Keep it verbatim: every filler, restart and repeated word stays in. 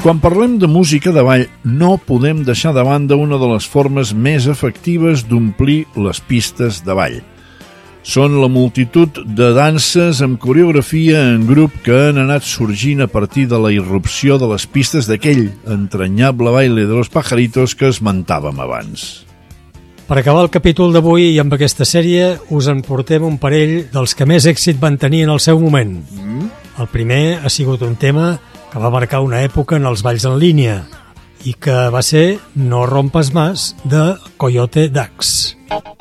quan parlem de música de ball, no podem deixar de banda una de les formes més efectives d'omplir les pistes de ball. Són la multitud de danses amb coreografia en grup que han anat sorgint a partir de la irrupció de les pistes d'aquell entranyable baile de los pajaritos que esmentàvem abans. Per acabar el capítol d'avui i amb aquesta sèrie us en portem un parell dels que més èxit van tenir en el seu moment. Mm. El primer ha sigut un tema que va marcar una època en els balls en línia i que va ser No rompes más de Coyote Dax.